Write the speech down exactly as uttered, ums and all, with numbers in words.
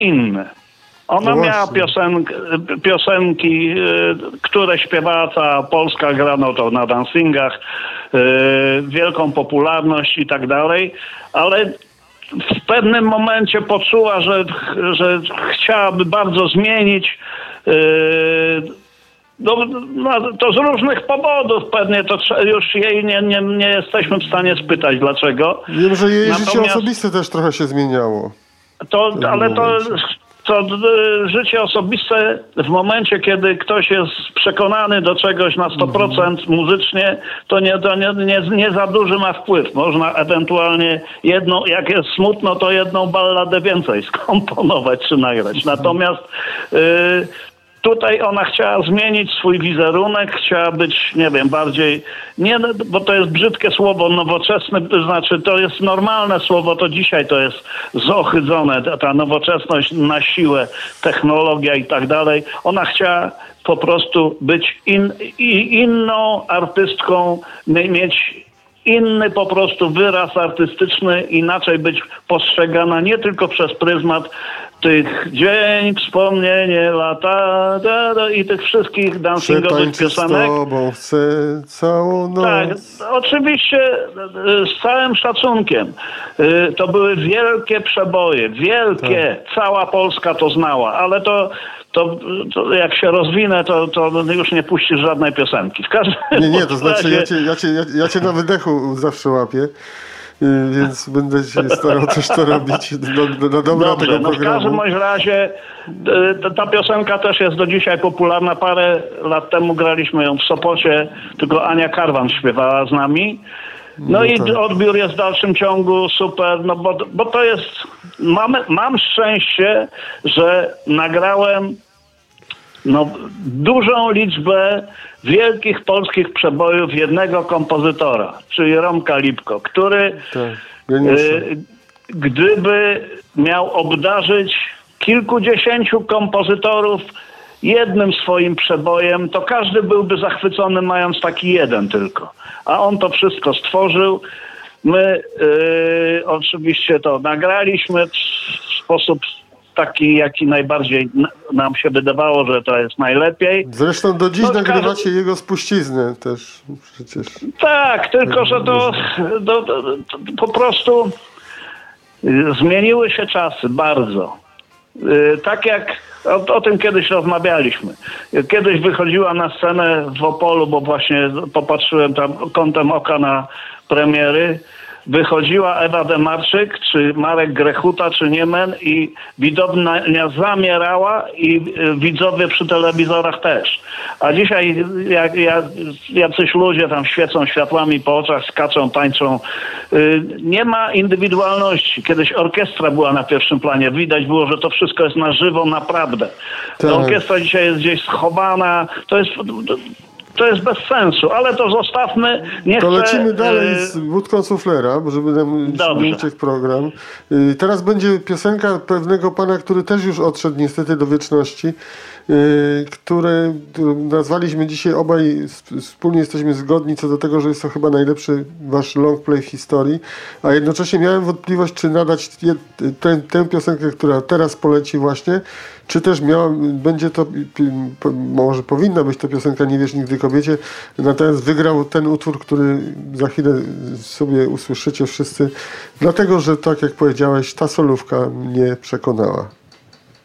inny. Ona no miała piosenk, piosenki, które śpiewała cała Polska, grano to na dancingach, wielką popularność i tak dalej, ale w pewnym momencie poczuła, że, że chciałaby bardzo zmienić. No, no, to z różnych powodów pewnie to już jej nie, nie, nie jesteśmy w stanie spytać dlaczego. Wiem, że jej Natomiast życie osobiste też trochę się zmieniało. To, ale to, to życie osobiste w momencie, kiedy ktoś jest przekonany do czegoś na sto procent muzycznie, to nie, to nie, nie, nie za duży ma wpływ. Można ewentualnie jedną, jak jest smutno, to jedną balladę więcej skomponować czy nagrać. Natomiast yy, tutaj ona chciała zmienić swój wizerunek, chciała być, nie wiem, bardziej, nie, bo to jest brzydkie słowo, nowoczesne, to znaczy to jest normalne słowo, to dzisiaj to jest zohydzone, ta, ta nowoczesność na siłę, technologia i tak dalej. Ona chciała po prostu być in, i, inną artystką, mieć inny po prostu wyraz artystyczny, inaczej być postrzegana nie tylko przez pryzmat tych dzień, wspomnienie, lata da, da, i tych wszystkich dancingowych piosenek. Z tobą chcę całą noc. Tak, oczywiście z całym szacunkiem. To były wielkie przeboje, wielkie. Tak. Cała Polska to znała, ale to To, to jak się rozwinę, to, to już nie puścisz żadnej piosenki. W każdym nie, nie, to znaczy razie... ja cię, ja, cię, ja, ja cię na wydechu zawsze łapię, więc będę się starał też to robić do, do, do dobra Dobrze, tego no programu. w każdym bądź razie ta, ta piosenka też jest do dzisiaj popularna. Parę lat temu graliśmy ją w Sopocie, tylko Ania Karwan śpiewała z nami. No, no i tak. Odbiór jest w dalszym ciągu super, no bo, bo to jest... Mam, mam szczęście, że nagrałem no, dużą liczbę wielkich polskich przebojów jednego kompozytora, czyli Romka Lipko, który tak. y, gdyby miał obdarzyć kilkudziesięciu kompozytorów jednym swoim przebojem, to każdy byłby zachwycony, mając taki jeden tylko. A on to wszystko stworzył. My yy, oczywiście to nagraliśmy w sposób taki, jaki najbardziej nam się wydawało, że to jest najlepiej. Zresztą do dziś no, nagrywacie każdy... jego spuściznę też przecież. Tak, tylko że to, to, to, to po prostu zmieniły się czasy bardzo. Yy, tak jak O, o tym kiedyś rozmawialiśmy. Kiedyś wychodziła na scenę w Opolu, bo właśnie popatrzyłem tam kątem oka na premiery. Wychodziła Ewa Demarczyk, czy Marek Grechuta, czy Niemen i widownia zamierała i widzowie przy telewizorach też. A dzisiaj jak, jak, jacyś ludzie tam świecą światłami po oczach, skaczą, tańczą. Nie ma indywidualności. Kiedyś orkiestra była na pierwszym planie. Widać było, że to wszystko jest na żywo, naprawdę. Ta orkiestra dzisiaj jest gdzieś schowana. To jest... To jest bez sensu, ale to zostawmy. Nie to chcę, lecimy dalej z wódką suflera, żeby nam nie uciekł program. Teraz będzie piosenka pewnego pana, który też już odszedł niestety do wieczności, który nazwaliśmy dzisiaj obaj, wspólnie jesteśmy zgodni co do tego, że jest to chyba najlepszy wasz long play w historii, a jednocześnie miałem wątpliwość, czy nadać tę, tę piosenkę, która teraz poleci właśnie, czy też miała, będzie to, może powinna być to piosenka Nie wierz nigdy kobiecie, natomiast wygrał ten utwór, który za chwilę sobie usłyszycie wszyscy, dlatego, że tak jak powiedziałeś, ta solówka mnie przekonała.